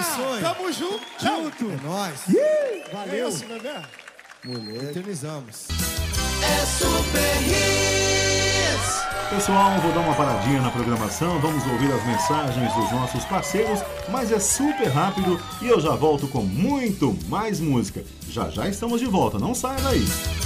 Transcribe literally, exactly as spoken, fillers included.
abençoe. Tamo junto. Junto. É nóis. Valeu. É isso, bebê. Mulher. Eternizamos. É Super Hits. Pessoal, vou dar uma paradinha na programação, vamos ouvir as mensagens dos nossos parceiros, mas é super rápido e eu já volto com muito mais música. Já já estamos de volta, não saia daí.